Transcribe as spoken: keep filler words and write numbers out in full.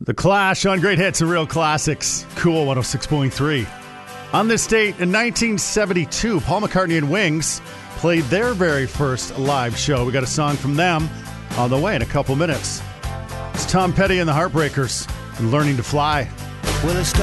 The Clash on Great Hits and Real Classics. Cool one oh six point three. On this date in nineteen seventy-two, Paul McCartney and Wings played their very first live show. We got a song from them on the way in a couple minutes. It's Tom Petty and the Heartbreakers and Learning to Fly. Well, it's